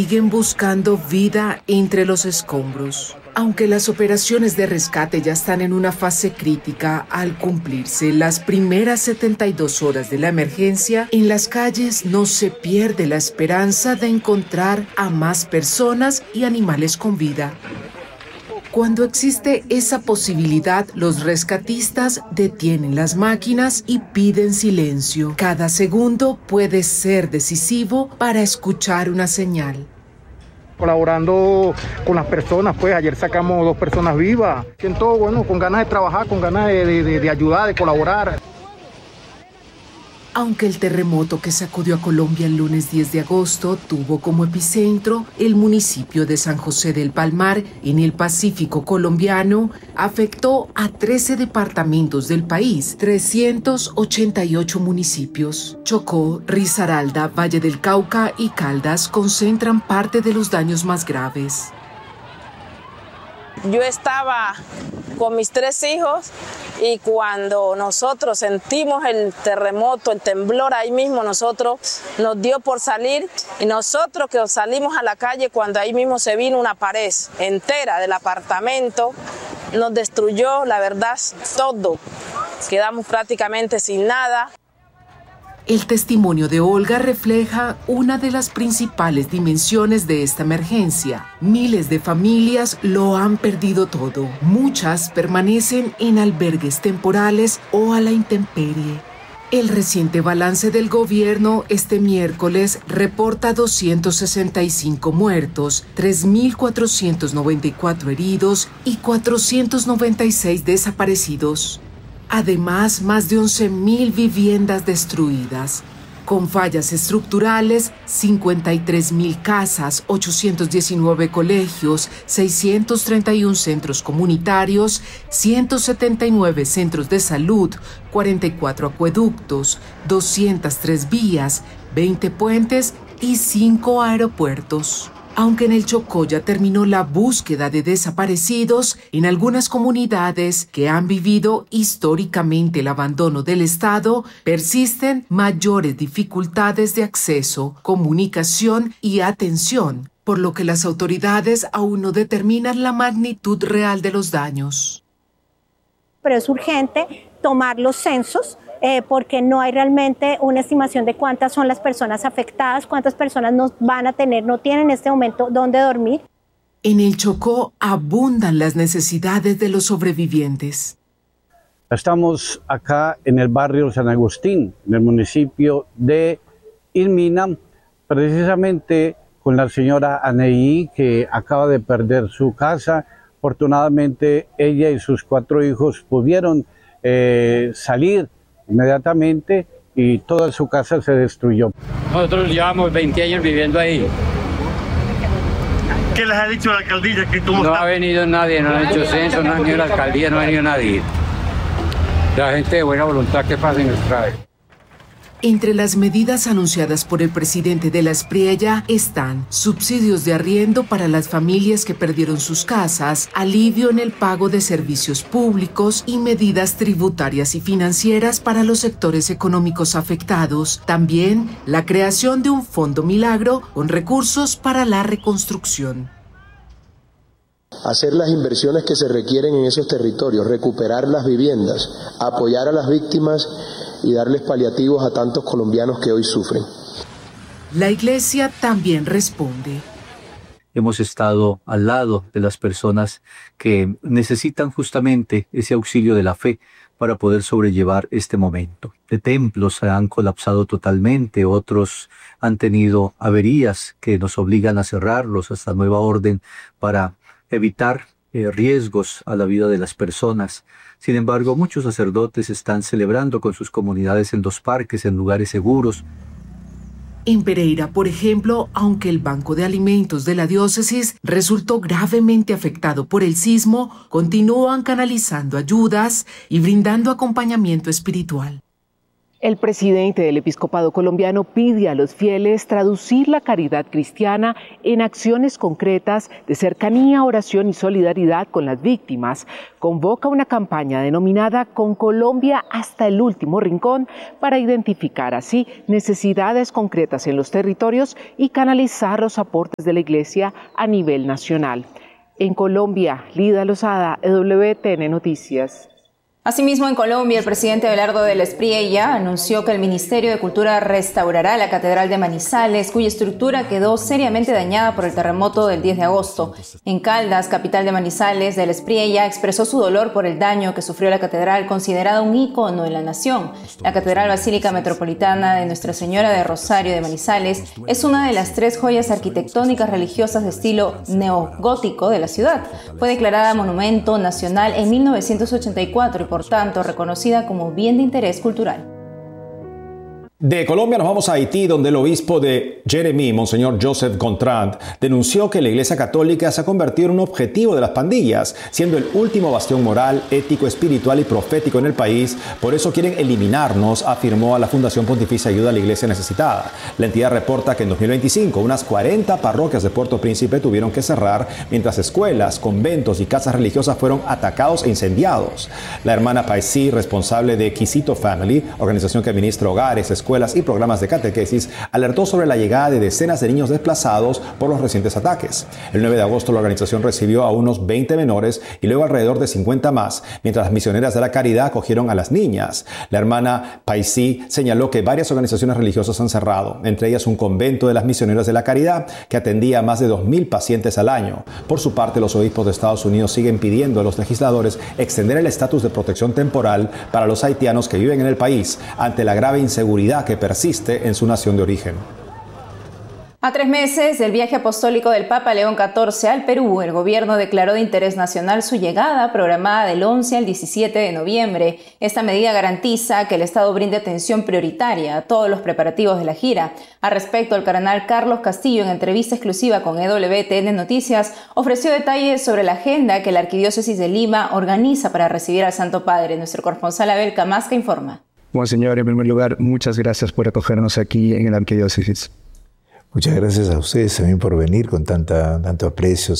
Siguen buscando vida entre los escombros. Aunque las operaciones de rescate ya están en una fase crítica al cumplirse las primeras 72 horas de la emergencia, en las calles no se pierde la esperanza de encontrar a más personas y animales con vida. Cuando existe esa posibilidad, los rescatistas detienen las máquinas y piden silencio. Cada segundo puede ser decisivo para escuchar una señal. Colaborando con las personas, pues ayer sacamos 2 personas vivas. Siento, bueno, con ganas de trabajar, con ganas de ayudar, de colaborar. Aunque el terremoto que sacudió a Colombia el lunes 10 de agosto tuvo como epicentro el municipio de San José del Palmar, en el Pacífico colombiano, afectó a 13 departamentos del país, 388 municipios. Chocó, Risaralda, Valle del Cauca y Caldas concentran parte de los daños más graves. Yo estaba con mis 3 hijos y cuando nosotros sentimos el terremoto, el temblor, ahí mismo nosotros nos dio por salir y nosotros que salimos a la calle cuando ahí mismo se vino una pared entera del apartamento, nos destruyó, la verdad, todo. Quedamos prácticamente sin nada. El testimonio de Olga refleja una de las principales dimensiones de esta emergencia. Miles de familias lo han perdido todo. Muchas permanecen en albergues temporales o a la intemperie. El reciente balance del gobierno este miércoles reporta 265 muertos, 3.494 heridos y 496 desaparecidos. Además, más de 11.000 viviendas destruidas. Con fallas estructurales, 53.000 casas, 819 colegios, 631 centros comunitarios, 179 centros de salud, 44 acueductos, 203 vías, 20 puentes y 5 aeropuertos. Aunque en el Chocó ya terminó la búsqueda de desaparecidos, en algunas comunidades que han vivido históricamente el abandono del Estado, persisten mayores dificultades de acceso, comunicación y atención, por lo que las autoridades aún no determinan la magnitud real de los daños. Pero es urgente tomar los censos, porque no hay realmente una estimación de cuántas son las personas afectadas, cuántas personas no tienen en este momento dónde dormir. En el Chocó abundan las necesidades de los sobrevivientes. Estamos acá en el barrio San Agustín, en el municipio de Ilmina, precisamente con la señora Aneí, que acaba de perder su casa. Afortunadamente ella y sus 4 hijos pudieron salir inmediatamente y toda su casa se destruyó. Nosotros llevamos 20 años viviendo ahí. ¿Qué les ha dicho la alcaldía? No ha venido nadie, no ha hecho censo, no ha venido la alcaldía, no ha venido nadie. La gente de buena voluntad que pase nos trae. Entre las medidas anunciadas por el presidente de la Espriella están subsidios de arriendo para las familias que perdieron sus casas, alivio en el pago de servicios públicos y medidas tributarias y financieras para los sectores económicos afectados. También la creación de un fondo milagro con recursos para la reconstrucción. Hacer las inversiones que se requieren en esos territorios, recuperar las viviendas, apoyar a las víctimas y darles paliativos a tantos colombianos que hoy sufren. La Iglesia también responde. Hemos estado al lado de las personas que necesitan justamente ese auxilio de la fe para poder sobrellevar este momento. De templos se han colapsado totalmente, otros han tenido averías que nos obligan a cerrarlos hasta nueva orden para evitar riesgos a la vida de las personas. Sin embargo, muchos sacerdotes están celebrando con sus comunidades en los parques, en lugares seguros. En Pereira, por ejemplo, aunque el Banco de Alimentos de la diócesis resultó gravemente afectado por el sismo, continúan canalizando ayudas y brindando acompañamiento espiritual. El presidente del Episcopado colombiano pide a los fieles traducir la caridad cristiana en acciones concretas de cercanía, oración y solidaridad con las víctimas. Convoca una campaña denominada Con Colombia hasta el último rincón para identificar así necesidades concretas en los territorios y canalizar los aportes de la Iglesia a nivel nacional. En Colombia, Lida Lozada, EWTN Noticias. Asimismo, en Colombia, el presidente Abelardo del Espriella anunció que el Ministerio de Cultura restaurará la Catedral de Manizales, cuya estructura quedó seriamente dañada por el terremoto del 10 de agosto. En Caldas, capital de Manizales, del Espriella expresó su dolor por el daño que sufrió la catedral, considerada un ícono en la nación. La Catedral Basílica Metropolitana de Nuestra Señora de Rosario de Manizales es una de las 3 joyas arquitectónicas religiosas de estilo neogótico de la ciudad. Fue declarada Monumento Nacional en 1984 y por tanto reconocida como bien de interés cultural. De Colombia nos vamos a Haití, donde el obispo de Jeremí, Monseñor Joseph Gontran, denunció que la Iglesia Católica se ha convertido en un objetivo de las pandillas, siendo el último bastión moral, ético, espiritual y profético en el país. Por eso quieren eliminarnos, afirmó a la Fundación Pontificia Ayuda a la Iglesia Necesitada. La entidad reporta que en 2025 unas 40 parroquias de Puerto Príncipe tuvieron que cerrar, mientras escuelas, conventos y casas religiosas fueron atacados e incendiados. La hermana Paisí, responsable de Quisito Family, organización que administra hogares, escuelas y programas de catequesis, alertó sobre la llegada de decenas de niños desplazados por los recientes ataques. El 9 de agosto la organización recibió a unos 20 menores y luego alrededor de 50 más, mientras las misioneras de la caridad acogieron a las niñas. La hermana Paisí señaló que varias organizaciones religiosas han cerrado, entre ellas un convento de las misioneras de la caridad que atendía a más de 2.000 pacientes al año. Por su parte, los obispos de Estados Unidos siguen pidiendo a los legisladores extender el estatus de protección temporal para los haitianos que viven en el país ante la grave inseguridad que persiste en su nación de origen. A 3 meses del viaje apostólico del Papa León XIV al Perú, el gobierno declaró de interés nacional su llegada, programada del 11 al 17 de noviembre. Esta medida garantiza que el Estado brinde atención prioritaria a todos los preparativos de la gira. Al respecto, el cardenal Carlos Castillo, en entrevista exclusiva con EWTN Noticias, ofreció detalles sobre la agenda que la Arquidiócesis de Lima organiza para recibir al Santo Padre. Nuestro corresponsal Abel Camasca informa. Monseñor, en primer lugar, muchas gracias por acogernos aquí en la Arquidiócesis. Muchas gracias a ustedes también por venir con tanto aprecio,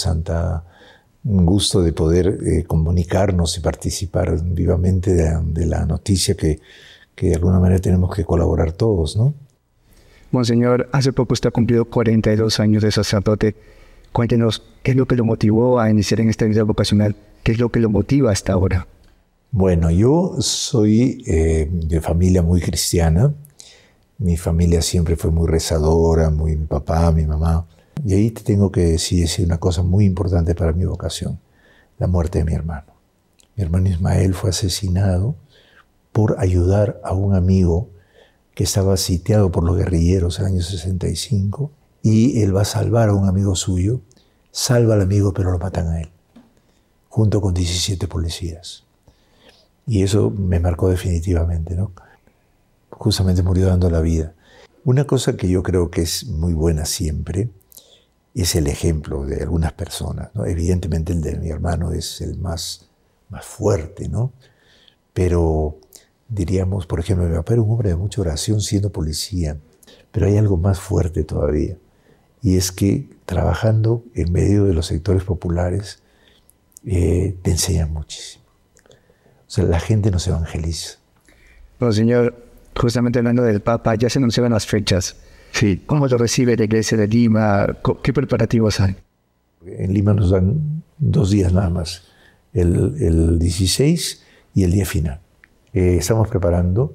un gusto de poder comunicarnos y participar vivamente de la noticia que de alguna manera tenemos que colaborar todos, ¿no? Monseñor, hace poco usted ha cumplido 42 años de sacerdote. Cuéntenos, ¿qué es lo que lo motivó a iniciar en esta vida vocacional? ¿Qué es lo que lo motiva hasta ahora? Bueno, yo soy de familia muy cristiana. Mi familia siempre fue muy rezadora, mi papá, mi mamá. Y ahí te tengo que decir una cosa muy importante para mi vocación, la muerte de mi hermano. Mi hermano Ismael fue asesinado por ayudar a un amigo que estaba sitiado por los guerrilleros en el año 65, y él va a salvar a un amigo suyo, salva al amigo pero lo matan a él, junto con 17 policías. Y eso me marcó definitivamente, ¿no? Justamente murió dando la vida. Una cosa que yo creo que es muy buena siempre es el ejemplo de algunas personas, ¿no? Evidentemente el de mi hermano es el más fuerte, ¿no? Pero diríamos, por ejemplo, mi papá era un hombre de mucha oración siendo policía, pero hay algo más fuerte todavía, y es que trabajando en medio de los sectores populares te enseñan muchísimo. O sea, la gente nos evangeliza. Bueno, señor, justamente hablando del Papa, ya se anunciaban las fechas. Sí. ¿Cómo lo recibe la Iglesia de Lima? ¿Qué preparativos hay? En Lima nos dan 2 días nada más, el 16 y el día final. Estamos preparando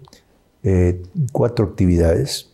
4 actividades.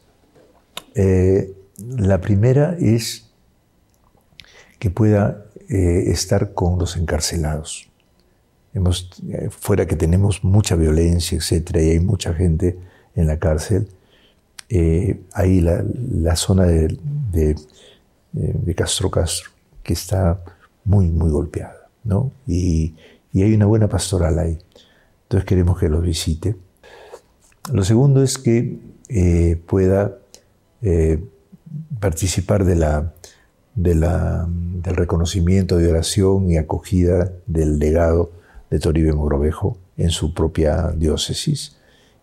La primera es que pueda estar con los encarcelados. Fuera que tenemos mucha violencia, etcétera, y hay mucha gente en la cárcel, ahí la zona de Castro, que está muy, muy golpeada, ¿no? Y hay una buena pastoral ahí. Entonces queremos que los visite. Lo segundo es que pueda participar del reconocimiento de oración y acogida del legado de Toribio Mogrovejo en su propia diócesis,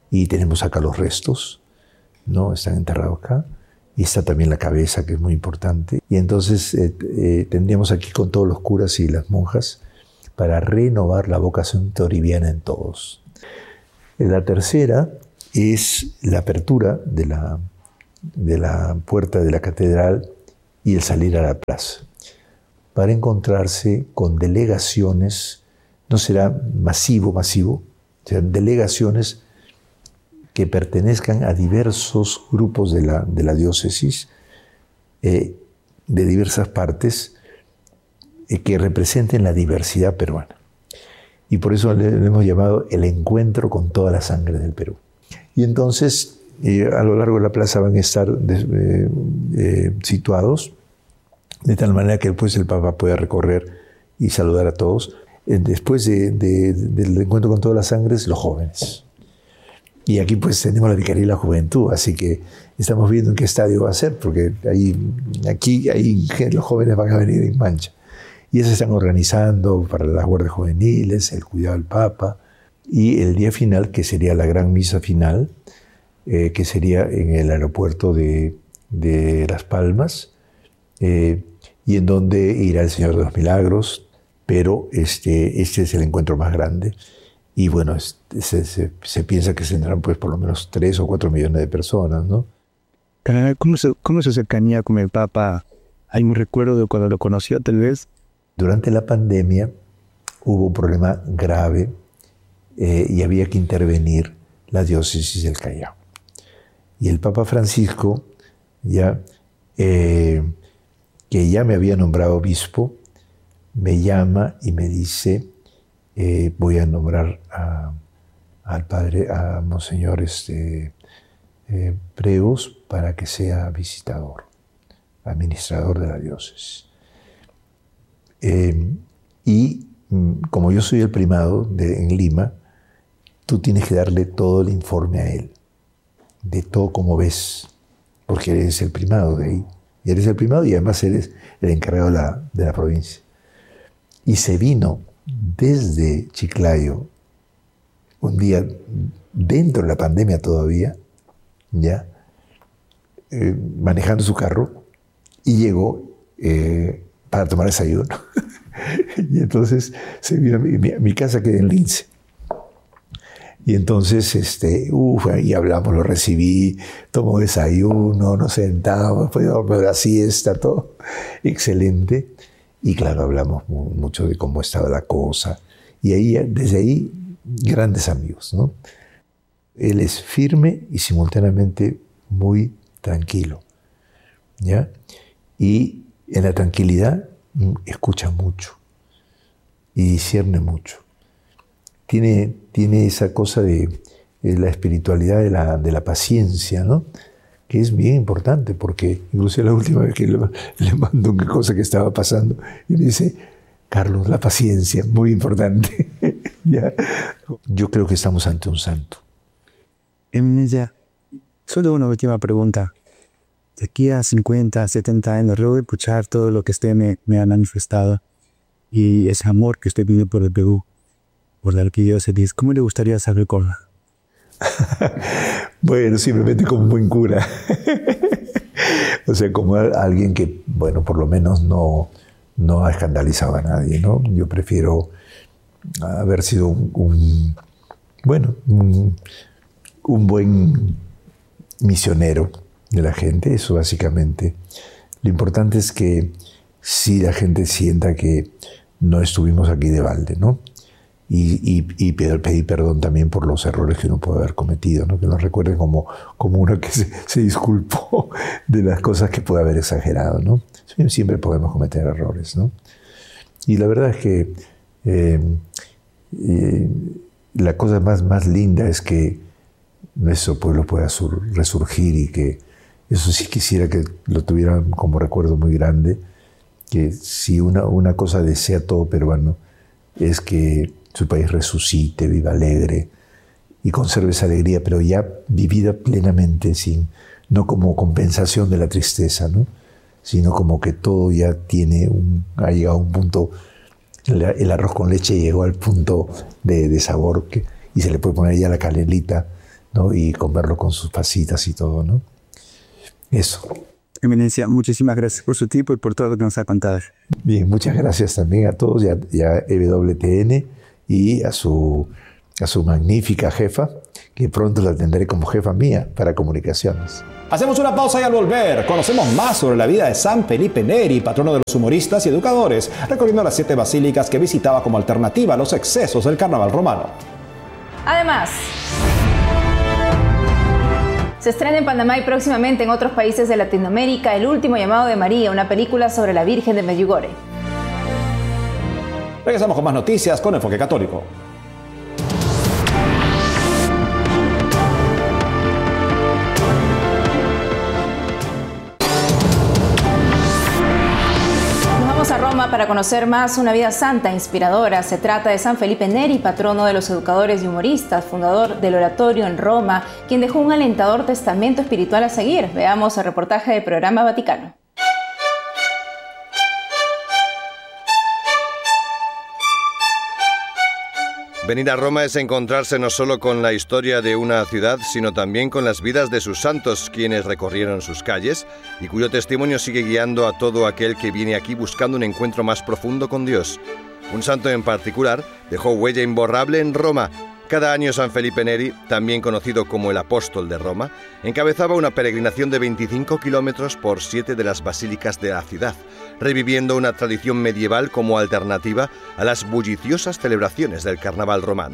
y tenemos acá los restos, ¿no? Están enterrados acá. Y está también la cabeza, que es muy importante. Y entonces tendríamos aquí con todos los curas y las monjas para renovar la vocación toribiana en todos. La tercera es la apertura de la puerta de la catedral y el salir a la plaza, para encontrarse con delegaciones, no será masivo, serán delegaciones que pertenezcan a diversos grupos de la diócesis, de diversas partes, que representen la diversidad peruana. Y por eso le hemos llamado el encuentro con toda la sangre del Perú. Y entonces, a lo largo de la plaza van a estar situados, de tal manera que después el Papa pueda recorrer y saludar a todos. Después del encuentro con toda la sangre, los jóvenes. Y aquí pues tenemos la Vicaría de la Juventud, así que estamos viendo en qué estadio va a ser, porque aquí los jóvenes van a venir en mancha. Y se están organizando para las guardias juveniles, el cuidado del Papa, y el día final, que sería la gran misa final, que sería en el aeropuerto de Las Palmas, y en donde irá el Señor de los Milagros, pero este es el encuentro más grande. Y bueno, se piensa que tendrán pues por lo menos 3 o 4 millones de personas, ¿no? ¿Cómo es su cercanía con el Papa? ¿Hay un recuerdo de cuando lo conoció, tal vez? Durante la pandemia hubo un problema grave y había que intervenir la diócesis del Callao. Y el Papa Francisco, que ya me había nombrado obispo, me llama y me dice: voy a nombrar al padre, a Monseñor Pregos, para que sea visitador, administrador de la diócesis. Y como yo soy el primado en Lima, tú tienes que darle todo el informe a él, de todo como ves, porque eres el primado de ahí. Y eres el primado y además eres el encargado de la provincia. Y se vino desde Chiclayo, un día dentro de la pandemia todavía, manejando su carro, y llegó para tomar desayuno. Y entonces se vino a mi casa, queda en Lince. Y entonces, ahí hablamos, lo recibí, tomó desayuno, nos sentamos, fue a dormir la siesta, todo excelente. Y claro, hablamos mucho de cómo estaba la cosa. Y desde ahí, grandes amigos, ¿no? Él es firme y simultáneamente muy tranquilo, ¿ya? Y en la tranquilidad escucha mucho y discierne mucho. Tiene esa cosa de la espiritualidad de la paciencia, ¿no? Que es bien importante, porque incluso la última vez que le mando una cosa que estaba pasando, y me dice: Carlos, la paciencia, muy importante. ¿Ya? Yo creo que estamos ante un santo. Solo una última pregunta. De aquí a 50, 70 años, luego de escuchar todo lo que usted me ha manifestado y ese amor que usted vive por el Perú, por la arquidiócesis, ¿cómo le gustaría ser recordado? Bueno, simplemente como un buen cura. O sea, como alguien que, bueno, por lo menos no ha escandalizado a nadie, ¿no? Yo prefiero haber sido un buen misionero de la gente, eso básicamente. Lo importante es que sí la gente sienta que no estuvimos aquí de balde, ¿no? Y pedir perdón también por los errores que uno puede haber cometido, ¿no? Que nos recuerden como uno que se disculpó de las cosas que puede haber exagerado, ¿no? Siempre podemos cometer errores, ¿no? Y la verdad es que la cosa más linda es que nuestro pueblo pueda resurgir, y que eso sí quisiera que lo tuvieran como recuerdo muy grande, que si una cosa desea todo peruano es que su país resucite, viva alegre y conserve esa alegría, pero ya vivida plenamente, no como compensación de la tristeza, ¿no? Sino como que todo ya ha llegado a un punto, el arroz con leche llegó al punto de sabor, y se le puede poner ya la canelita ¿no? Y comerlo con sus pasitas y todo, ¿no? Eso. Eminencia, muchísimas gracias por su tiempo y por todo lo que nos ha contado. Bien, muchas gracias también a todos y a EWTN y a su magnífica jefa, que pronto la tendré como jefa mía para comunicaciones. Hacemos una pausa y al volver conocemos más sobre la vida de San Felipe Neri, patrono de los humoristas y educadores, recorriendo las 7 basílicas que visitaba como alternativa a los excesos del carnaval romano. Además, se estrena en Panamá y próximamente en otros países de Latinoamérica El último llamado de María, una película sobre la Virgen de Medjugorje. Regresamos con más noticias con Enfoque Católico. A Roma para conocer más una vida santa, inspiradora. Se trata de San Felipe Neri, patrono de los educadores y humoristas, fundador del oratorio en Roma, quien dejó un alentador testamento espiritual a seguir. Veamos el reportaje del programa Vaticano. Venir a Roma es encontrarse no solo con la historia de una ciudad, sino también con las vidas de sus santos, quienes recorrieron sus calles y cuyo testimonio sigue guiando a todo aquel que viene aquí buscando un encuentro más profundo con Dios. Un santo en particular dejó huella imborrable en Roma. Cada año San Felipe Neri, también conocido como el Apóstol de Roma, encabezaba una peregrinación de 25 kilómetros por 7 de las basílicas de la ciudad, reviviendo una tradición medieval como alternativa a las bulliciosas celebraciones del carnaval romano.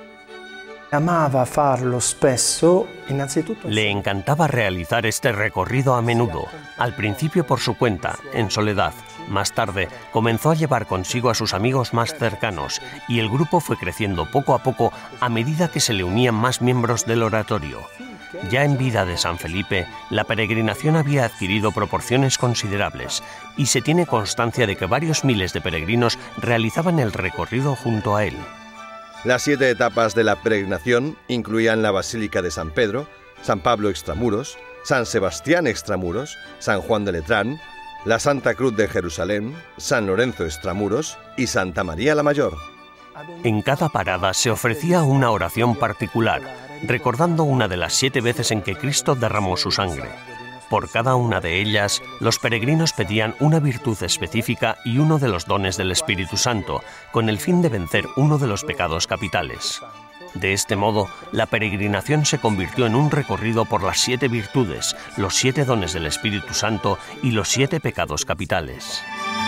Le encantaba realizar este recorrido a menudo, al principio por su cuenta, en soledad. Más tarde, comenzó a llevar consigo a sus amigos más cercanos y el grupo fue creciendo poco a poco a medida que se le unían más miembros del oratorio. Ya en vida de San Felipe, la peregrinación había adquirido proporciones considerables y se tiene constancia de que varios miles de peregrinos realizaban el recorrido junto a él. Las 7 etapas de la peregrinación incluían la Basílica de San Pedro, San Pablo Extramuros, San Sebastián Extramuros, San Juan de Letrán, la Santa Cruz de Jerusalén, San Lorenzo Extramuros y Santa María la Mayor. En cada parada se ofrecía una oración particular, recordando una de las 7 veces en que Cristo derramó su sangre. Por cada una de ellas, los peregrinos pedían una virtud específica y uno de los dones del Espíritu Santo, con el fin de vencer uno de los pecados capitales. De este modo, la peregrinación se convirtió en un recorrido por las 7 virtudes, los 7 dones del Espíritu Santo y los 7 pecados capitales.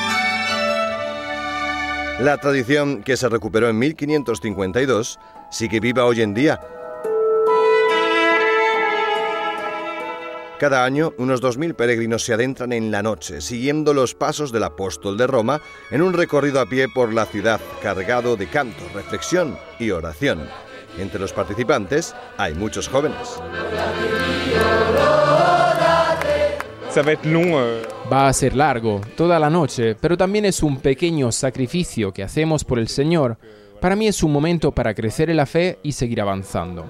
La tradición, que se recuperó en 1552, sigue viva hoy en día. Cada año, unos 2.000 peregrinos se adentran en la noche, siguiendo los pasos del Apóstol de Roma, en un recorrido a pie por la ciudad, cargado de canto, reflexión y oración. Entre los participantes hay muchos jóvenes. Va a ser largo, toda la noche, pero también es un pequeño sacrificio que hacemos por el Señor. Para mí es un momento para crecer en la fe y seguir avanzando.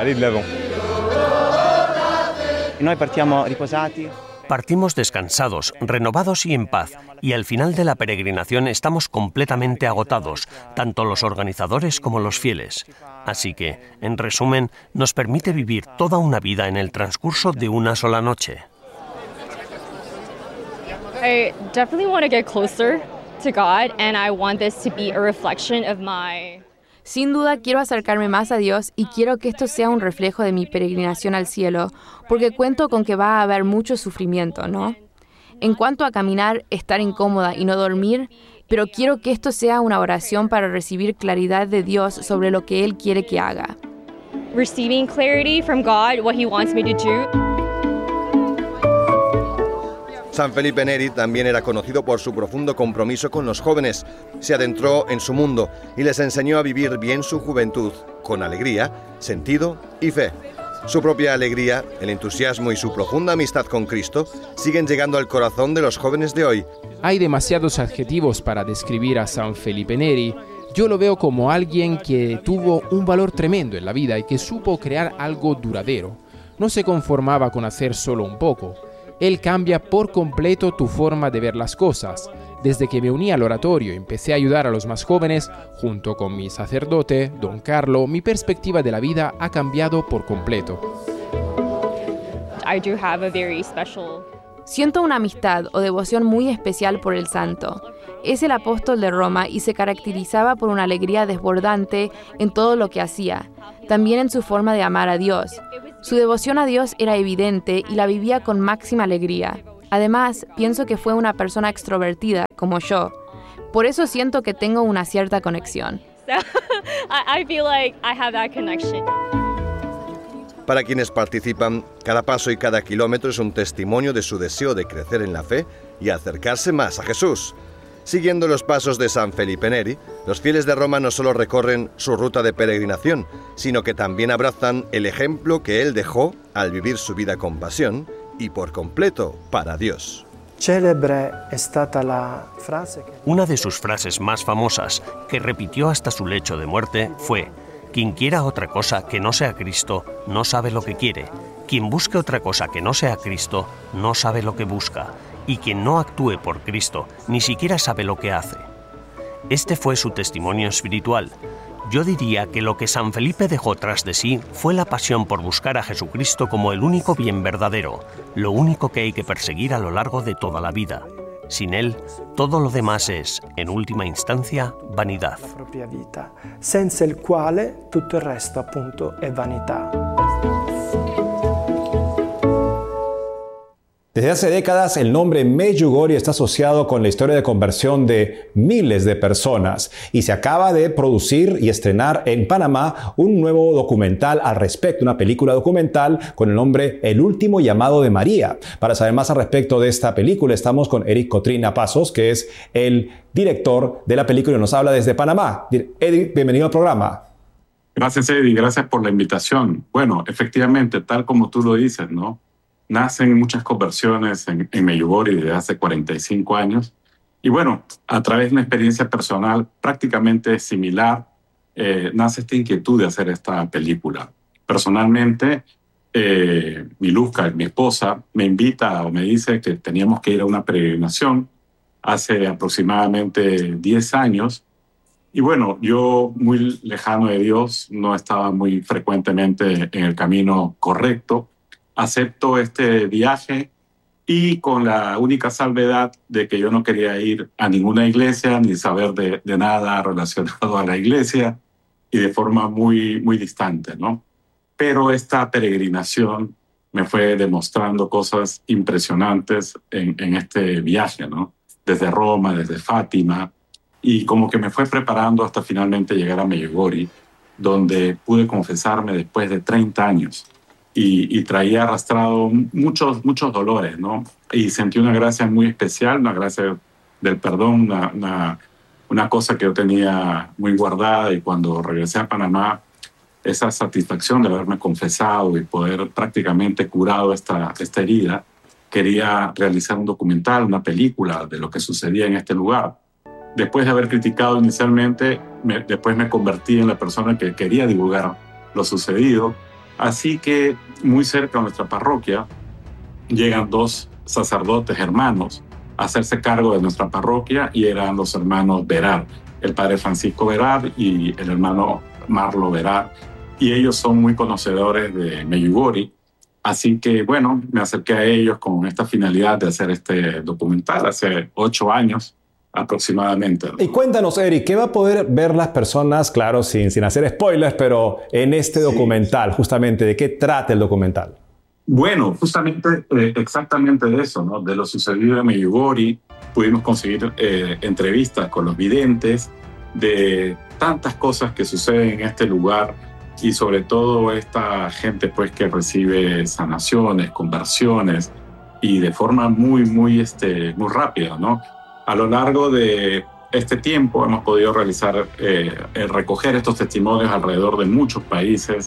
Partimos descansados, renovados y en paz, y al final de la peregrinación estamos completamente agotados, tanto los organizadores como los fieles. Así que, en resumen, nos permite vivir toda una vida en el transcurso de una sola noche. I definitely want to get closer to God, and I want this to be a reflection of my... Sin duda quiero acercarme más a Dios y quiero que esto sea un reflejo de mi peregrinación al cielo, porque cuento con que va a haber mucho sufrimiento, ¿no? En cuanto a caminar, estar incómoda y no dormir, pero quiero que esto sea una oración para recibir claridad de Dios sobre lo que Él quiere que haga. Receiving clarity from God, what He wants me to do. San Felipe Neri también era conocido por su profundo compromiso con los jóvenes. Se adentró en su mundo y les enseñó a vivir bien su juventud, con alegría, sentido y fe. Su propia alegría, el entusiasmo y su profunda amistad con Cristo siguen llegando al corazón de los jóvenes de hoy. Hay demasiados adjetivos para describir a San Felipe Neri. Yo lo veo como alguien que tuvo un valor tremendo en la vida y que supo crear algo duradero. No se conformaba con hacer solo un poco. Él cambia por completo tu forma de ver las cosas. Desde que me uní al oratorio y empecé a ayudar a los más jóvenes, junto con mi sacerdote, don Carlo, mi perspectiva de la vida ha cambiado por completo. I do have a very special... Siento una amistad o devoción muy especial por el santo. Es el apóstol de Roma y se caracterizaba por una alegría desbordante en todo lo que hacía, también en su forma de amar a Dios. Su devoción a Dios era evidente y la vivía con máxima alegría. Además, pienso que fue una persona extrovertida, como yo. Por eso siento que tengo una cierta conexión. I feel like I have that connection. Para quienes participan, cada paso y cada kilómetro es un testimonio de su deseo de crecer en la fe y acercarse más a Jesús. Siguiendo los pasos de San Felipe Neri, los fieles de Roma no solo recorren su ruta de peregrinación, sino que también abrazan el ejemplo que él dejó al vivir su vida con pasión y por completo para Dios. Una de sus frases más famosas, que repitió hasta su lecho de muerte, fue: quien quiera otra cosa que no sea Cristo, no sabe lo que quiere. Quien busque otra cosa que no sea Cristo, no sabe lo que busca. Y quien no actúe por Cristo, ni siquiera sabe lo que hace. Este fue su testimonio espiritual. Yo diría que lo que San Felipe dejó tras de sí fue la pasión por buscar a Jesucristo como el único bien verdadero, lo único que hay que perseguir a lo largo de toda la vida. Sin él, todo lo demás es, en última instancia, vanidad. Senza il quale tutto il resto appunto è vanità. Desde hace décadas, el nombre Medjugorje está asociado con la historia de conversión de miles de personas y se acaba de producir y estrenar en Panamá un nuevo documental al respecto, una película documental con el nombre El último llamado de María. Para saber más al respecto de esta película, estamos con Eric Cotrina Pasos, que es el director de la película y nos habla desde Panamá. Eric, bienvenido al programa. Gracias, Eddie, gracias por la invitación. Bueno, efectivamente, tal como tú lo dices, ¿no? Nacen muchas conversiones en Medjugorje desde hace 45 años. Y bueno, a través de una experiencia personal prácticamente similar, nace esta inquietud de hacer esta película. Personalmente, Miluska, mi esposa, me invita o me dice que teníamos que ir a una peregrinación hace aproximadamente 10 años. Y bueno, yo muy lejano de Dios, no estaba muy frecuentemente en el camino correcto. Acepto este viaje y con la única salvedad de que yo no quería ir a ninguna iglesia ni saber de nada relacionado a la iglesia y de forma muy, muy distante, ¿no? Pero esta peregrinación me fue demostrando cosas impresionantes en este viaje, ¿no? Desde Roma, desde Fátima, y como que me fue preparando hasta finalmente llegar a Medjugorje, donde pude confesarme después de 30 años. Y traía arrastrado muchos dolores, ¿no? Y sentí una gracia muy especial, una gracia del perdón, una cosa que yo tenía muy guardada, y cuando regresé a Panamá, esa satisfacción de haberme confesado y poder prácticamente curado esta herida, quería realizar un documental, una película de lo que sucedía en este lugar. Después de haber criticado inicialmente, después me convertí en la persona que quería divulgar lo sucedido. Así que muy cerca de nuestra parroquia llegan 2 sacerdotes hermanos a hacerse cargo de nuestra parroquia, y eran los hermanos Verar, el padre Francisco Verar y el hermano Marlo Verar, y ellos son muy conocedores de Medjugorje. Así que bueno, me acerqué a ellos con esta finalidad de hacer este documental hace 8 años aproximadamente. Y cuéntanos, Eric, ¿qué va a poder ver las personas, claro, sin hacer spoilers, pero en este documental, justamente, ¿de qué trata el documental? Bueno, justamente, exactamente de eso, ¿no? De lo sucedido en Medjugorje. Pudimos conseguir entrevistas con los videntes, de tantas cosas que suceden en este lugar, y sobre todo esta gente pues que recibe sanaciones, conversiones, y de forma muy rápida, ¿no? A lo largo de este tiempo hemos podido realizar, recoger estos testimonios alrededor de muchos países,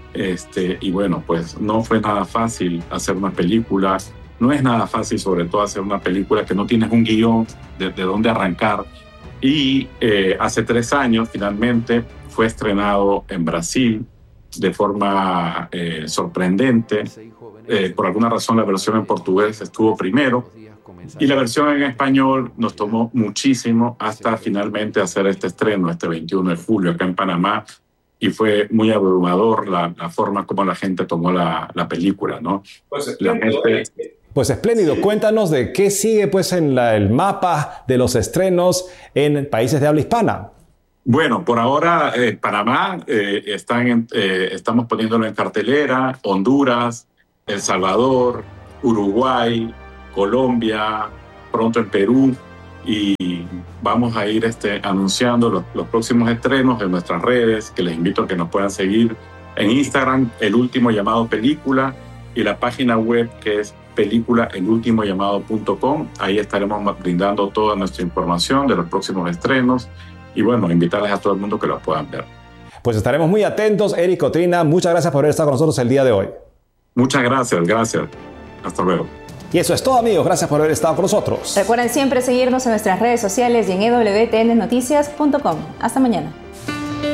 y bueno, pues no fue nada fácil hacer una película. No es nada fácil, sobre todo, hacer una película que no tienes un guión de dónde arrancar. Y hace 3 años, finalmente, fue estrenado en Brasil de forma sorprendente. Por alguna razón, la versión en portugués estuvo primero, Y la versión en español nos tomó muchísimo hasta finalmente hacer este estreno, este 21 de julio acá en Panamá. Y fue muy abrumador la forma como la gente tomó la película, ¿no? Pues espléndido. Cuéntanos de qué sigue pues en el mapa de los estrenos en países de habla hispana. Bueno, por ahora Panamá estamos poniéndolo en cartelera, Honduras, El Salvador, Uruguay, Colombia, pronto en Perú, y vamos a ir anunciando los próximos estrenos en nuestras redes, que les invito a que nos puedan seguir en Instagram, El Último Llamado Película, y la página web que es peliculaelultimoLlamado.com. Ahí estaremos brindando toda nuestra información de los próximos estrenos y bueno, invitarles a todo el mundo que los puedan ver. Pues estaremos muy atentos. Eric Cotrina, muchas gracias por haber estado con nosotros el día de hoy. Muchas gracias. Hasta luego. Y eso es todo, amigos. Gracias por haber estado con nosotros. Recuerden siempre seguirnos en nuestras redes sociales y en ewtnnoticias.com. Hasta mañana.